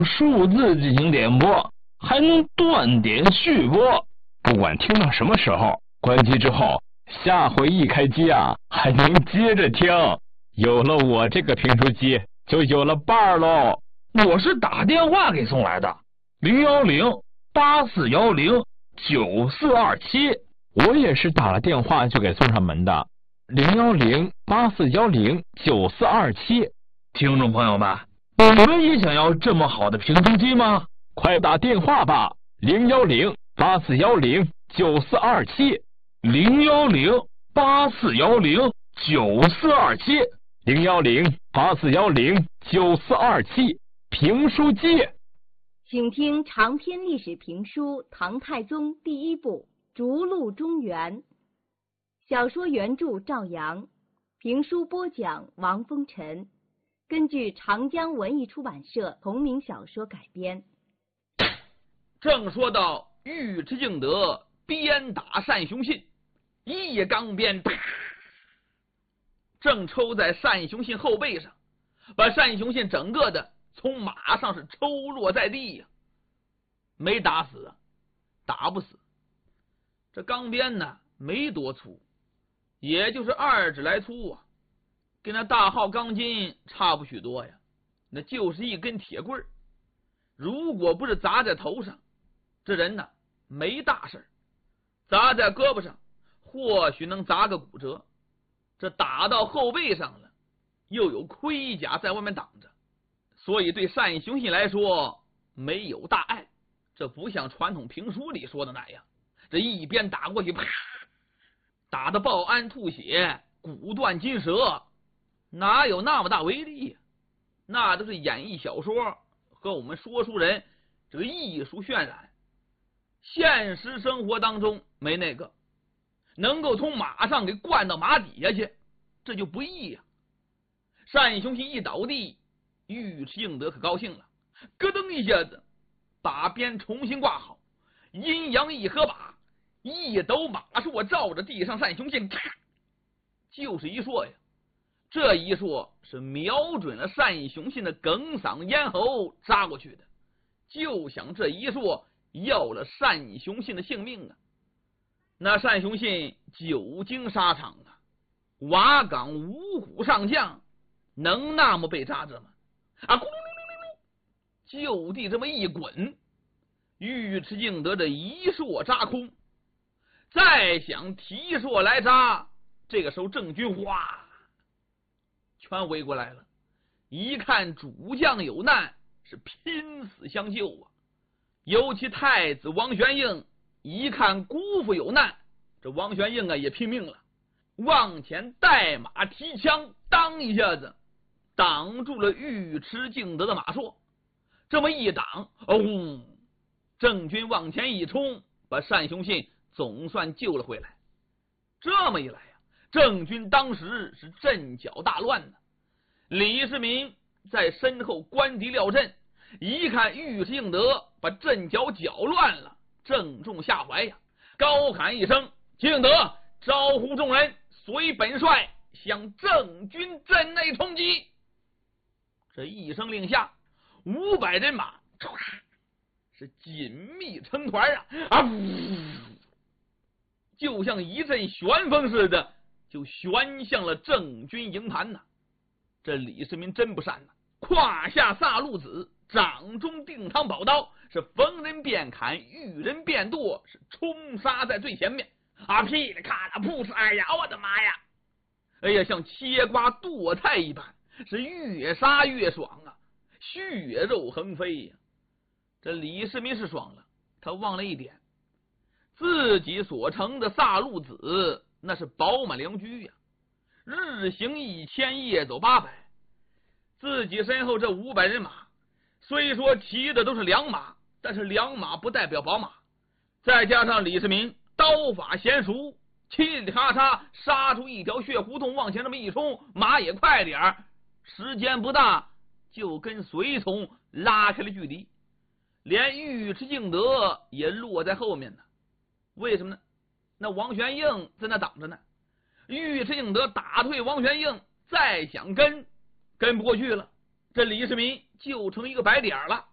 数字进行点播，还能断点续播，不管听到什么时候，关机之后，下回一开机啊，还能接着听。有了我这个评书机，就有了伴儿喽。 我是打电话给送来的，010-8410-9427。 我也是打了电话就给送上门的，010-8410-9427。 听众朋友们，你们也想要这么好的评书机吗？ 快打电话吧，010-8410-9427。 010-8410-9427。 010-8410-9427。评书机。 请听长篇历史评书《唐太宗》第一部《逐鹿中原》，小说原著赵阳，评书播讲王风尘，根据长江文艺出版社同名小说改编。 正说到尉迟敬德鞭打单雄信，一钢鞭正抽在单雄信后背上，把单雄信整个的从马上是抽落在地呀，没打死啊，打不死。这钢鞭呢没多粗，也就是2指来粗啊，跟那大号钢筋差不许多呀，那就是一根铁棍儿。如果不是砸在头上，这人呢没大事，砸在胳膊上或许能砸个骨折，这打到后背上了，又有盔甲在外面挡着，所以对单雄信来说没有大碍。这不像传统评书里说的那样，这一边打过去，啪，打得报鞍吐血，骨断筋折，哪有那么大威力呀？那都是演绎小说和我们说书人这个艺术渲染，现实生活当中没那个能够从马上给灌到马底下去，这就不易呀。单雄信一倒地，尉迟敬德可高兴了，咯噔一下子把鞭重新挂好，阴阳一合把，一抖马槊照着地上单雄信，咔，就是一槊呀。这一槊是瞄准了单雄信的哽嗓咽喉扎过去的，就想这一槊要了单雄信的性命啊！那单雄信久经沙场啊，瓦岗五虎上将，能那么被扎着吗？啊，咕噜噜噜噜噜，就地这么一滚，尉迟敬德这一槊扎空，再想提槊来扎，这个时候郑军哗全围过来了，一看主将有难，是拼死相救啊！尤其太子王玄应一看姑父有难，这王玄应啊也拼命了，往前带马提枪，当一下子挡住了尉迟敬德的马槊。这么一挡，郑军往前一冲，把单雄信总算救了回来。这么一来呀，郑军当时是阵脚大乱呢。李世民在身后观敌料阵，一看尉迟敬德把阵脚搅乱了，正中下怀呀，高喊一声：“敬德，招呼众人，随本帅向郑军阵内冲击！”这一声令下，500人马是紧密成团啊，就像一阵旋风似的，就旋向了郑军营盘呐。这李世民真不善呐，胯下萨路子，掌中定汤宝刀，是逢人便砍，遇人便剁，是冲杀在最前面啊！噼里咔啦，扑哧，哎呀，我的妈呀！哎呀，像切瓜剁菜一般，是越杀越爽啊，血肉横飞呀！这李世民是爽了，他忘了一点，自己所乘的萨路子那是饱满良驹呀，日行1000，夜走800，自己身后这500人马，虽说骑的都是良马，但是良马不代表宝马，再加上李世民刀法娴熟，嘁里咔嚓杀出一条血胡同，往前这么一冲，马也快点儿，时间不大就跟随从拉开了距离，连尉迟敬德也落在后面呢。为什么呢？那王玄应在那挡着呢，尉迟敬德打退王玄应，再想跟不过去了，这李世民就成一个白点了。